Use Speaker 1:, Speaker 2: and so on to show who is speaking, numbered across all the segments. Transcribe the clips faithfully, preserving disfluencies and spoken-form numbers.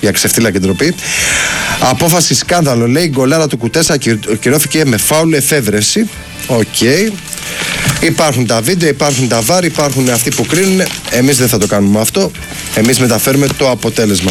Speaker 1: για ξεφτύλα και ντροπή. Απόφαση σκάνδαλο, λέει. Η γκολάρα του Κουτέσα κυρώθηκε με φάουλ εφεύρεση. Οκ. Okay. Υπάρχουν τα βίντεο, υπάρχουν τα βάρ, υπάρχουν αυτοί που κρίνουν. Εμείς δεν θα το κάνουμε αυτό. Εμείς μεταφέρουμε το αποτέλεσμα.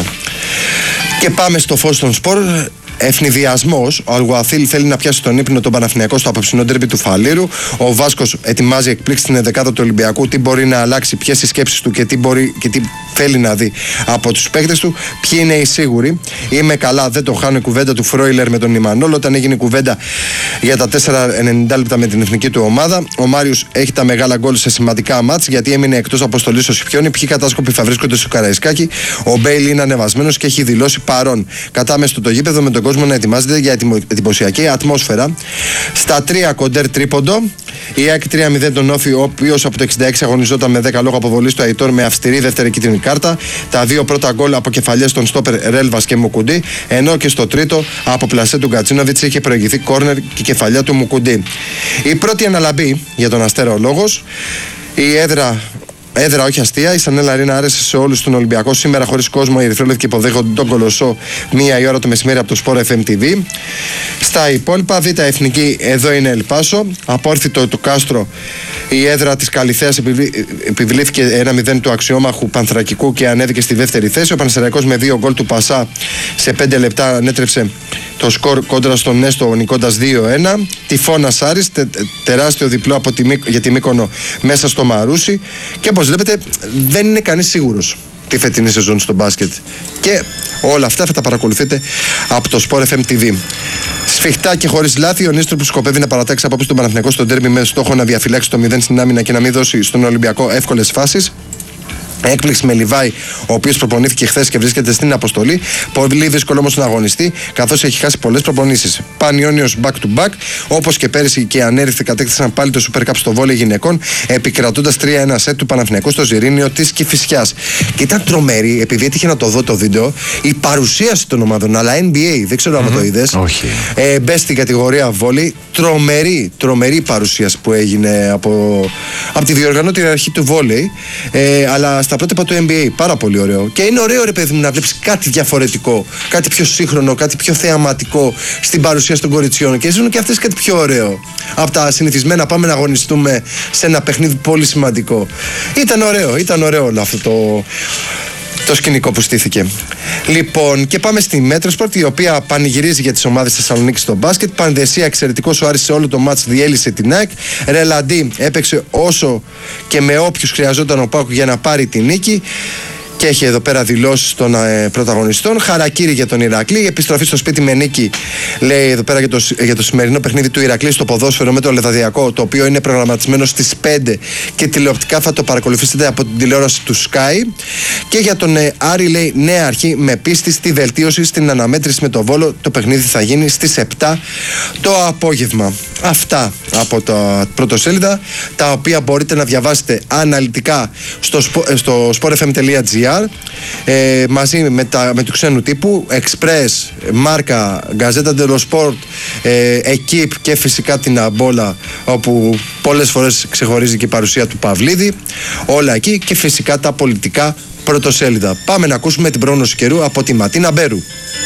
Speaker 1: Και πάμε στο φως των σπορ. Ευνηδιασμός. Ο Αλγουαθίλ θέλει να πιάσει τον ύπνο τον Παναθηναϊκό στο απόψινό ντέρμπι του Φαλήρου. Ο Βάσκος ετοιμάζει εκπλήξει στην ενδεκάδα του Ολυμπιακού. Τι μπορεί να αλλάξει, ποιες οι σκέψεις του και τι, μπορεί, και τι θέλει να δει από τους παίκτες του. Ποιοι είναι οι σίγουροι. Είμαι καλά, δεν το χάνω. Η κουβέντα του Φρόιλερ με τον Ιμανόλ. Όταν έγινε η κουβέντα για τα τέσσερα ενενήντα λεπτά με την εθνική του ομάδα. Ο Μάριος έχει τα μεγάλα γκολ σε σημαντικά μάτς γιατί έμεινε εκτός αποστολής στο Σιπιόνι. Ποιοι κατάσκοποι θα βρίσκονται στο Καραϊσκάκι. Ο Μπέιλ είναι ανεβασμένος και έχει δηλώσει παρόν. Κατάμε στο το γήπεδο με τον κόσμο να ετοιμάζεται για εντυπωσιακή ατμόσφαιρα. Στα τρία κοντέρ τρίποντο. Η ΑΕΚ τρία μηδέν τον Όφη, ο οποίος από το εξήντα έξι αγωνιζόταν με δέκα λόγω αποβολής του Αϊτόρ με αυστηρή δεύτερη κίτρινη κάρτα. Τα δύο πρώτα γκολ από κεφαλιές των στόπερ Ρέλβας και Μουκουντή. Ενώ και στο τρίτο από πλασέ του Γκατσίνοβιτς είχε προηγηθεί κόρνερ και κεφαλιά του Μουκουντή. Η πρώτη αναλαμπή για τον Αστέρα ο λόγος. Η έδρα. Έδρα όχι αστεία, η Σανέλα Αρίνα άρεσε σε όλους τον Ολυμπιακό. Σήμερα χωρίς κόσμο, οι Ερυθρόλευκοι υποδέχονται τον Κολοσσό μία η ώρα το μεσημέρι από το Sport εφ εμ τι βι. Στα υπόλοιπα, Β' Εθνική, εδώ είναι Ελπάσο. Απόρθητο του Κάστρο, η έδρα της Καλιθέας επιβλήθηκε ένα μηδέν του αξιόμαχου Πανθρακικού και ανέβηκε στη δεύτερη θέση. Ο Πανσεραϊκός με δύο γκολ του Πασά σε πέντε λεπτά ανέτρεψε το σκορ κόντρα στον Νέστο, νικώντας δύο ένα. Τυφώνας Άρης, τε, τεράστιο διπλό από τη, για τη Μύκονο μέσα στο Μαρούσι. Και όπως βλέπετε, δεν είναι κανείς σίγουρος τη φετινή σεζόν στο μπάσκετ. Και όλα αυτά θα τα παρακολουθείτε από το Sport εφ εμ τι βι. Σφιχτά και χωρίς λάθη, ο Νίστρο που σκοπεύει να παρατάξει απόψε τον Παναθηναϊκό στο ντέρμπι με στόχο να διαφυλάξει το μηδέν στην άμυνα και να μην δώσει στον Ολυμπιακό εύκολες φάσεις. Έκπληξη με Λιβάη, ο οποίος προπονήθηκε χθες και βρίσκεται στην αποστολή. Πολύ δύσκολο όμως να αγωνιστεί, καθώς έχει χάσει πολλές προπονήσεις. Πανιόνιος back to back, όπως και πέρυσι και οι ανέριθοι κατέκτησαν πάλι το Super Cup στο βόλεϊ γυναικών, επικρατώντας τρία ένα σετ του Παναθηναϊκού στο Ζιρήνιο της Κηφισιάς. Και ήταν τρομερή, επειδή έτυχε να το δω το βίντεο, η παρουσίαση των ομάδων, αλλά εν μπι έι, δεν ξέρω mm-hmm. αν το είδες.
Speaker 2: Όχι.
Speaker 1: Ε, μπες στην κατηγορία βόλεϊ, τρομερή, τρομερή παρουσίαση που έγινε από, από τη διοργανώτρια αρχή του βόλεϊ, ε, αλλά στα πρότυπα του εν μπι έι. Πάρα πολύ ωραίο. Και είναι ωραίο, ρε παιδί μου, να βλέπεις κάτι διαφορετικό, κάτι πιο σύγχρονο, κάτι πιο θεαματικό στην παρουσίαση των κοριτσιών. Και ζουν και αυτές κάτι πιο ωραίο από τα συνηθισμένα. Πάμε να αγωνιστούμε σε ένα παιχνίδι πολύ σημαντικό. Ήταν ωραίο, ήταν ωραίο όλο αυτό το. Το σκηνικό που στήθηκε. Λοιπόν, και πάμε στη Μέτροσπορτ, η οποία πανηγυρίζει για τις ομάδες της Θεσσαλονίκης στο μπάσκετ. Πανδεσία, εξαιρετικός ο Άρης σε όλο το μάτς, διέλυσε την ΑΕΚ. Ρελαντί έπαιξε όσο και με όποιους χρειαζόταν ο ΠΑΟΚ για να πάρει την νίκη. Και έχει εδώ πέρα δηλώσεις των ε, πρωταγωνιστών. Χαρακίρι για τον Ηρακλή. Η επιστροφή στο σπίτι με νίκη, λέει εδώ πέρα για το, για το σημερινό παιχνίδι του Ηρακλή στο ποδόσφαιρο με το Λεδαδιακό, το οποίο είναι προγραμματισμένο στις πέντε και τηλεοπτικά θα το παρακολουθήσετε από την τηλεόραση του Sky. Και για τον ε, Άρη, λέει, νέα αρχή με πίστη στη βελτίωση στην αναμέτρηση με το Βόλο. Το παιχνίδι θα γίνει στις επτά το απόγευμα. Αυτά από τα πρωτοσέλιδα, τα οποία μπορείτε να διαβάσετε αναλυτικά στο, στο sport f m τελεία g r, ε, μαζί με, τα, με του ξένου τύπου, Express, Μάρκα, Γκαζέτα Dello Sport, ε, Equipe και φυσικά την Αμπόλα, όπου πολλές φορές ξεχωρίζει και η παρουσία του Παυλίδη. Όλα εκεί, και φυσικά τα πολιτικά πρωτοσέλιδα. Πάμε να ακούσουμε την πρόγνωση καιρού από τη Ματίνα Μπέρου.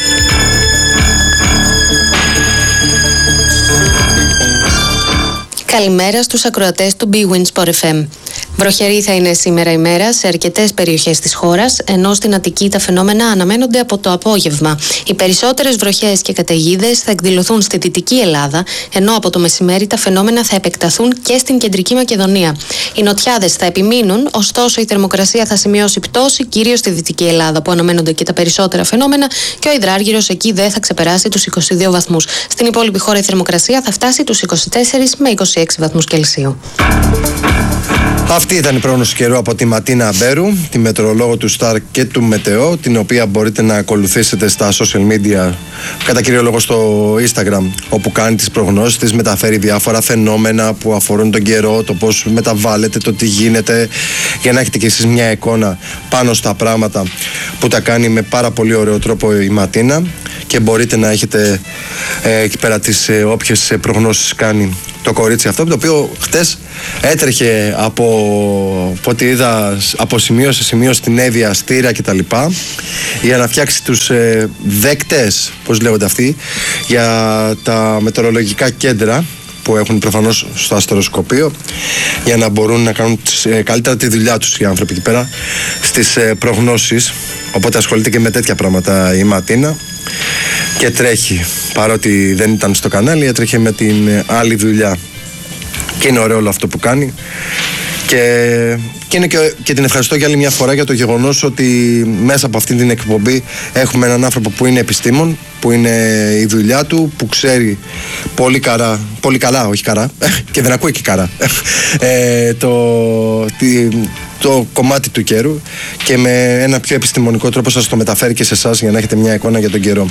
Speaker 3: Καλημέρα στους ακροατές του Bwin Sport εφ εμ. Βροχερή θα είναι σήμερα η μέρα σε αρκετές περιοχές της χώρας, ενώ στην Αττική τα φαινόμενα αναμένονται από το απόγευμα. Οι περισσότερες βροχές και καταιγίδες θα εκδηλωθούν στη Δυτική Ελλάδα, ενώ από το μεσημέρι τα φαινόμενα θα επεκταθούν και στην Κεντρική Μακεδονία. Οι νοτιάδες θα επιμείνουν, ωστόσο η θερμοκρασία θα σημειώσει πτώση κυρίως στη Δυτική Ελλάδα, που αναμένονται και τα περισσότερα φαινόμενα, και ο υδράργυρος εκεί δεν θα ξεπεράσει τους είκοσι δύο βαθμούς. Στην υπόλοιπη χώρα η θερμοκρασία θα φτάσει τους είκοσι τέσσερις με είκοσι έξι βαθμούς Κελσίου.
Speaker 1: Αυτή ήταν η πρόγνωση καιρού από τη Ματίνα Μπέρου, τη μετεωρολόγο του Σταρ και του Μετεό, την οποία μπορείτε να ακολουθήσετε στα social media, κατά κύριο λόγο στο Instagram, όπου κάνει τις προγνώσεις της, μεταφέρει διάφορα φαινόμενα που αφορούν τον καιρό, το πώς μεταβάλλεται, το τι γίνεται, για να έχετε κι εσείς μια εικόνα πάνω στα πράγματα, που τα κάνει με πάρα πολύ ωραίο τρόπο η Ματίνα, και μπορείτε να έχετε ε, εκεί πέρα τις ε, όποιες προγνώσεις κάνει το κορίτσι αυτό, το οποίο χτες Έτρεχε από, από ό,τι είδα, από σημείο σε σημείο στην Εύβοια, Στήρα κτλ. Για να φτιάξει τους ε, δέκτες, πώς λέγονται αυτοί, για τα μετεωρολογικά κέντρα που έχουν προφανώς στο αστεροσκοπείο, για να μπορούν να κάνουν ε, καλύτερα τη δουλειά τους οι άνθρωποι εκεί πέρα στις ε, προγνώσεις. Οπότε ασχολείται και με τέτοια πράγματα η Ματίνα και τρέχει, παρότι δεν ήταν στο κανάλι, έτρεχε με την ε, άλλη δουλειά. Και είναι ωραίο όλο αυτό που κάνει. Και, και, είναι και, και την ευχαριστώ για άλλη μια φορά για το γεγονός ότι μέσα από αυτή την εκπομπή έχουμε έναν άνθρωπο που είναι επιστήμον, που είναι η δουλειά του, που ξέρει πολύ, καρά, πολύ καλά, όχι καρά, και δεν ακούει και καρά, ε, το, τη, το κομμάτι του καιρού, και με ένα πιο επιστημονικό τρόπο σας το μεταφέρει και σε εσάς για να έχετε μια εικόνα για τον καιρό.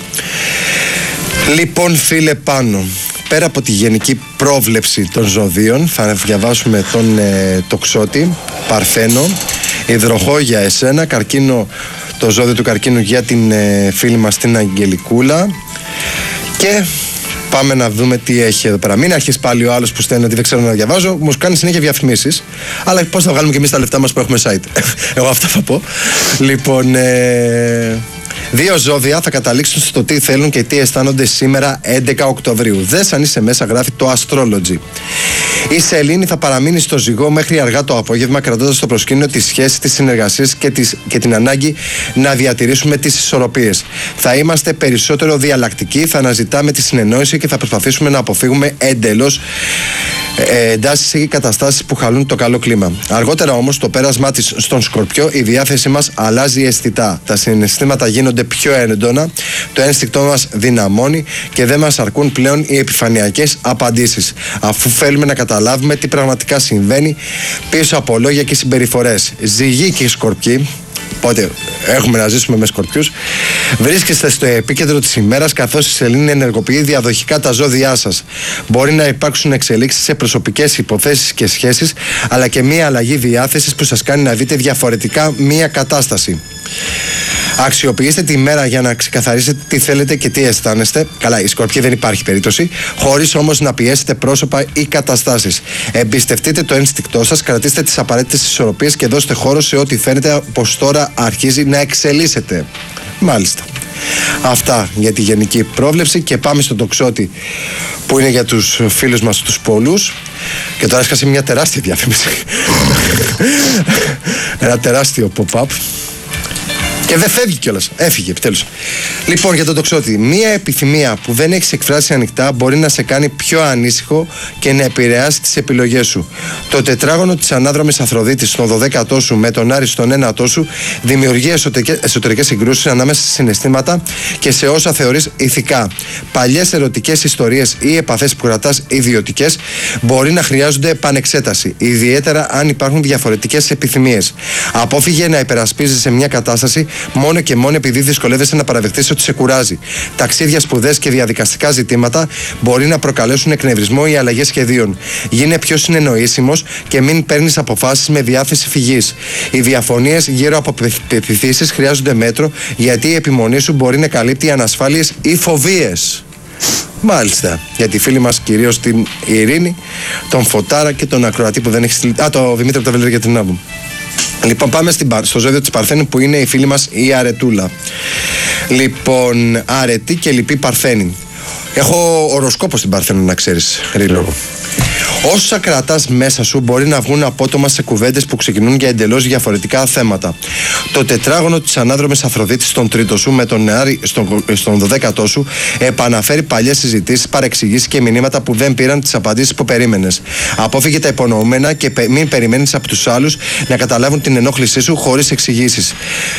Speaker 1: Λοιπόν, φίλε Πάνο, πέρα από τη γενική πρόβλεψη των ζωδίων, θα διαβάσουμε τον ε, τοξότη, Παρθένο, υδροχό για εσένα, καρκίνο, το ζώδιο του καρκίνου για την ε, φίλη μας την Αγγελικούλα. Και πάμε να δούμε τι έχει εδώ πέρα. Μην αρχίσει πάλι ο άλλος που στέλνει ότι δεν ξέρω να διαβάζω, μου κάνει συνέχεια διαφημίσεις. Αλλά πώς θα βγάλουμε και εμείς τα λεφτά μας που έχουμε site. Εγώ αυτά θα πω. Λοιπόν, ε, δύο ζώδια θα καταλήξουν στο τι θέλουν και τι αισθάνονται σήμερα έντεκα Οκτωβρίου. Δες αν είσαι μέσα, γράφει το Astrology. Η Σελήνη θα παραμείνει στο ζυγό μέχρι αργά το απόγευμα, κρατώντας στο προσκήνιο τη σχέση, τις συνεργασίες και, τις, και την ανάγκη να διατηρήσουμε τις ισορροπίες. Θα είμαστε περισσότερο διαλλακτικοί, θα αναζητάμε τη συνεννόηση και θα προσπαθήσουμε να αποφύγουμε εντελώς ε, εντάσεις ή καταστάσεις που χαλούν το καλό κλίμα. Αργότερα όμως, το πέρασμά της στον Σκορπιό, η διάθεσή μας αλλάζει αισθητά. Τα συναισθήματα γίνονται πιο έντονα, το ένστικτό μας δυναμώνει και δεν μας αρκούν πλέον οι επιφανειακές απαντήσεις, αφού θέλουμε να καταλάβουμε τι πραγματικά συμβαίνει πίσω από λόγια και συμπεριφορές. Ζυγοί και Σκορπιοί, οπότε έχουμε να ζήσουμε με Σκορπιούς, βρίσκεστε στο επίκεντρο της ημέρας, καθώς η Σελήνη ενεργοποιεί διαδοχικά τα ζώδιά σας. Μπορεί να υπάρξουν εξελίξεις σε προσωπικές υποθέσεις και σχέσεις, αλλά και μία αλλαγή διάθεσης που σας κάνει να δείτε διαφορετικά μία κατάσταση. Αξιοποιήστε τη μέρα για να ξεκαθαρίσετε τι θέλετε και τι αισθάνεστε. Καλά, η Σκορπιοί δεν υπάρχει περίπτωση, χωρίς όμως να πιέσετε πρόσωπα ή καταστάσεις. Εμπιστευτείτε το ένστικτό σας, κρατήστε τις απαραίτητες ισορροπίες και δώστε χώρο σε ό,τι φαίνεται πως τώρα αρχίζει να εξελίσσεται. Μάλιστα. Αυτά για τη γενική πρόβλεψη, και πάμε στον τοξότη που είναι για τους φίλους μας τους πολλούς. Και τώρα έσκασε μια τεράστια διαφήμιση. Ένα τεράστιο pop-up. Και δεν φεύγει κιόλας. Έφυγε επιτέλους. Λοιπόν, για τον τοξότη, μία επιθυμία που δεν έχεις εκφράσει ανοιχτά μπορεί να σε κάνει πιο ανήσυχο και να επηρεάσει τις επιλογές σου. Το τετράγωνο της ανάδρομης Αφροδίτης στον δωδέκατό σου με τον Άρη στον ένατό σου δημιουργεί εσωτερικές συγκρούσεις ανάμεσα σε συναισθήματα και σε όσα θεωρείς ηθικά. Παλιές ερωτικές ιστορίες ή επαφές που κρατάς ιδιωτικές μπορεί να χρειάζονται επανεξέταση, ιδιαίτερα αν υπάρχουν διαφορετικές επιθυμίες. Απόφυγε να υπερασπίζεσαι μια κατάσταση μόνο και μόνο επειδή δυσκολεύεσαι να παραδεχτείς ότι σε κουράζει. Ταξίδια, σπουδές και διαδικαστικά ζητήματα μπορεί να προκαλέσουν εκνευρισμό ή αλλαγές σχεδίων. Γίνε πιο συνεννοήσιμος και μην παίρνεις αποφάσεις με διάθεση φυγής. Οι διαφωνίες γύρω από πεποιθήσεις χρειάζονται μέτρο, γιατί η επιμονή σου μπορεί να καλύπτει ανασφάλειες ή φοβίες. Μάλιστα. Για τη φίλη μας, κυρίως την Ειρήνη, τον Φωτάρα και τον Ακροατή που δεν έχει στείλει. Α, το Δημήτρη από τα Βελέρια για την Άβου. Λοιπόν, πάμε στην, στο ζώδιο της Παρθένου που είναι η φίλη μας η Αρετούλα. Λοιπόν, αρετή και λυπή Παρθένη. Έχω οροσκόπο στην Παρθένου, να ξέρεις, Ρίλο. Όσα κρατάς μέσα σου μπορεί να βγουν απότομα σε κουβέντες που ξεκινούν για εντελώς διαφορετικά θέματα. Το τετράγωνο της ανάδρομης Αφροδίτης στον τρίτο σου με τον Άρη στον, στον δωδέκατό σου επαναφέρει παλιές συζητήσεις, παρεξηγήσεις και μηνύματα που δεν πήραν τις απαντήσεις που περίμενες. Απόφυγε τα υπονοούμενα και μην περιμένεις από τους άλλους να καταλάβουν την ενόχλησή σου χωρίς εξηγήσεις.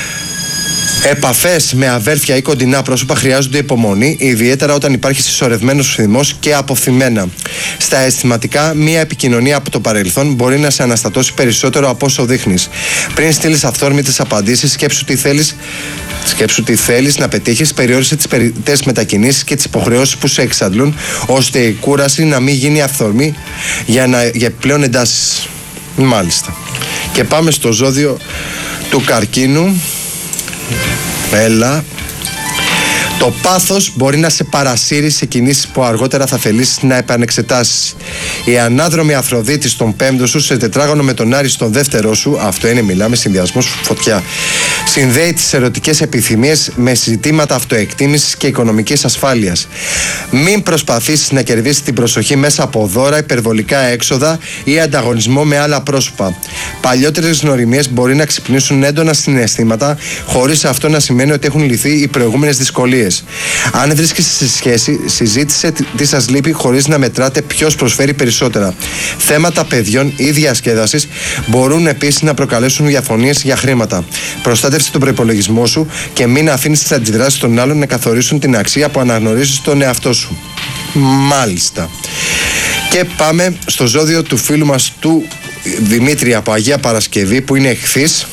Speaker 1: Επαφές με αδέρφια ή κοντινά πρόσωπα χρειάζονται υπομονή, ιδιαίτερα όταν υπάρχει συσσωρευμένος θυμός και αποθυμένα. Στα αισθηματικά, μία επικοινωνία από το παρελθόν μπορεί να σε αναστατώσει περισσότερο από όσο δείχνεις. Πριν στείλεις αυθόρμητες απαντήσεις, σκέψου τι θέλεις, σκέψου τι θέλεις να πετύχεις, περιόρισε τις περιττές μετακινήσεις και τις υποχρεώσεις που σε εξαντλούν, ώστε η κούραση να μην γίνει αυθορμή για, να, για πλέον εντάσεις. Μάλιστα. Και πάμε στο ζώδιο του Καρκίνου. Έλα. Το πάθος μπορεί να σε παρασύρει σε κινήσεις που αργότερα θα θελήσεις να επανεξετάσεις. Η ανάδρομη Αφροδίτη στον πέμπτο σου, σε τετράγωνο με τον Άρη στον δεύτερό σου, αυτό είναι, μιλάμε, συνδυασμός φωτιά. Συνδέει τις ερωτικές επιθυμίες με ζητήματα αυτοεκτίμησης και οικονομικής ασφάλειας. Μην προσπαθήσεις να κερδίσεις την προσοχή μέσα από δώρα, υπερβολικά έξοδα ή ανταγωνισμό με άλλα πρόσωπα. Παλιότερες γνωριμίες μπορεί να ξυπνήσουν έντονα συναισθήματα, χωρίς αυτό να σημαίνει ότι έχουν λυθεί οι προηγούμενες δυσκολίες. Αν βρίσκεσαι σε σχέση, συζήτησε τι σας λείπει χωρίς να μετράτε ποιος προσφέρει περισσότερα. Θέματα παιδιών ή διασκέδασης μπορούν επίσης να προκαλέσουν διαφωνίες για χρήματα. Προστάτευσε τον προϋπολογισμό σου και μην αφήνεις τις αντιδράσεις των άλλων να καθορίσουν την αξία που αναγνωρίζεις στον εαυτό σου. Μάλιστα. Και πάμε στο ζώδιο του φίλου μας του Δημήτρη από Αγία Παρασκευή, που είναι εχθής.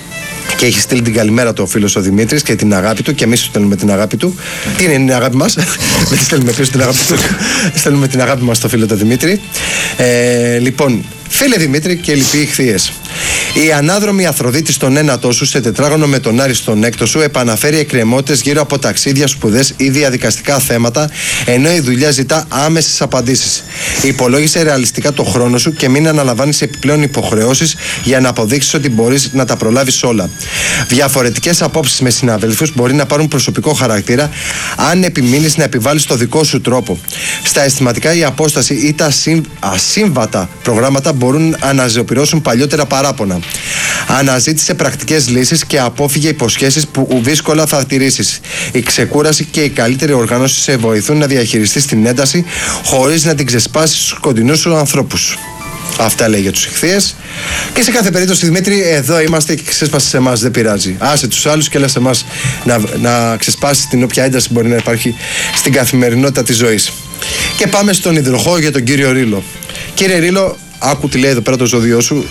Speaker 1: Και έχει στείλει την καλημέρα του ο φίλος ο Δημήτρης και την αγάπη του, και εμείς στέλνουμε την αγάπη του. Τι είναι, είναι η αγάπη μας? Δεν τη στέλνουμε πίσω την αγάπη του. Στέλνουμε την αγάπη μας στο φίλο του Δημήτρη. Ε, λοιπόν, φίλε Δημήτρη και λοιποί ηχθείες. Η ανάδρομη Αφροδίτη στον ένατό σου, σε τετράγωνο με τον Άρη στον έκτο σου, επαναφέρει εκκρεμότητες γύρω από ταξίδια, σπουδές ή διαδικαστικά θέματα, ενώ η δουλειά ζητά άμεσες απαντήσεις. Υπολόγισε ρεαλιστικά το χρόνο σου και μην αναλαμβάνεις επιπλέον υποχρεώσεις για να αποδείξεις ότι μπορείς να τα προλάβεις όλα. Διαφορετικές απόψεις με συναδέλφους μπορεί να πάρουν προσωπικό χαρακτήρα αν επιμείνεις να επιβάλλεις το δικό σου τρόπο. Στα αισθηματικά, η απόσταση ή τα ασύμβατα προγράμματα μπορούν να αναζωοποιήσουν παλιότερα παράπονα. Αναζήτησε πρακτικές λύσεις και απόφυγε υποσχέσεις που δύσκολα θα τηρήσεις. Η ξεκούραση και η καλύτερη οργάνωση σε βοηθούν να διαχειριστείς την ένταση χωρίς να την ξεσπάσεις στους κοντινούς σου ανθρώπους. Αυτά λέει για τους ηχθείες. Και σε κάθε περίπτωση, Δημήτρη, εδώ είμαστε και ξέσπασε σε εμάς, δεν πειράζει. Άσε τους άλλους και έλα σε εμάς να, να ξεσπάσει την όποια ένταση μπορεί να υπάρχει στην καθημερινότητα της ζωής. Και πάμε στον υδροχόο για τον κύριο Ρήλο. Κύριε Ρήλο, άκου τι λέει εδώ πέρα το ζώδιό σου.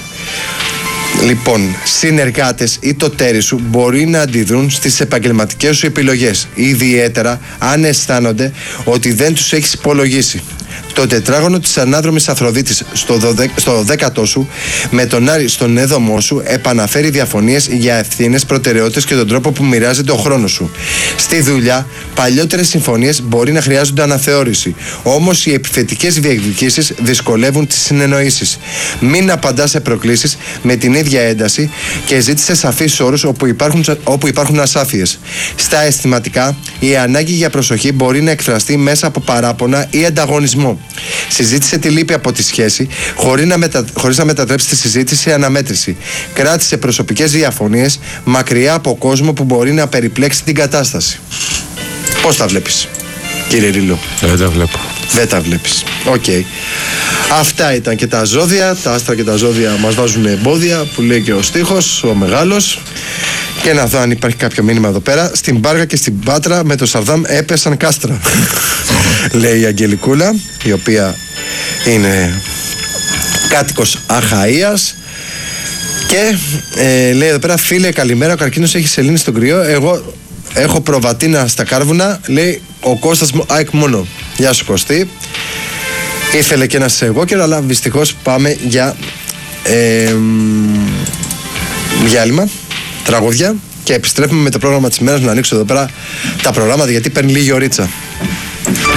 Speaker 1: Λοιπόν, συνεργάτες ή το τέρι σου μπορεί να αντιδρούν στις επαγγελματικές σου επιλογές, ιδιαίτερα αν αισθάνονται ότι δεν τους έχεις υπολογίσει. Το τετράγωνο της ανάδρομης Αφροδίτης στο, δωδε... στο δέκατό σου με τον Άρη στον έδωμό σου επαναφέρει διαφωνίες για ευθύνες, προτεραιότητες και τον τρόπο που μοιράζεται ο χρόνος σου. Στη δουλειά, παλιότερες συμφωνίες μπορεί να χρειάζονται αναθεώρηση. Όμως οι επιθετικές διεκδικήσεις δυσκολεύουν τις συνεννοήσεις. Μην απαντάς σε προκλήσεις με την ίδια ένταση και ζήτησε σαφείς όρους όπου υπάρχουν, όπου υπάρχουν ασάφειες. Στα αισθηματικά, η ανάγκη για προσοχή μπορεί να εκφραστεί μέσα από παράπονα ή ανταγωνισμό. Συζήτησε τη λύπη από τη σχέση χωρίς να, μετα... χωρίς να μετατρέψει τη συζήτηση σε αναμέτρηση. Κράτησε προσωπικές διαφωνίες μακριά από κόσμο που μπορεί να περιπλέξει την κατάσταση. Πώς τα βλέπεις, κύριε Ρήλο?
Speaker 2: Δεν τα βλέπω.
Speaker 1: Δεν τα βλέπεις. Οκ. Okay. Αυτά ήταν και τα ζώδια. Τα άστρα και τα ζώδια μας βάζουν εμπόδια, που λέει και ο στίχος, ο μεγάλος. Και να δω αν υπάρχει κάποιο μήνυμα εδώ πέρα. Στην Πάργα και στην Πάτρα με το Σαρδάμ έπεσαν κάστρα. Λέει η Αγγελικούλα, η οποία είναι κάτοικος Αχαΐας. Και ε, λέει εδώ πέρα, φίλε, καλημέρα. Ο καρκίνος έχει σελήνη στον κρυό. Εγώ έχω προβατίνα στα κάρβουνα. Λέει ο Κώστας ΑΕΚ μόνο. Γεια σου, Κωστή. Ήθελε και ένα εγώ καιρό, αλλά δυστυχώς πάμε για ε, διάλειμμα, τραγούδια, και επιστρέφουμε με το πρόγραμμα της ημέρας. Να ανοίξω εδώ πέρα τα προγράμματα, γιατί παίρνει λίγη ωρίτσα.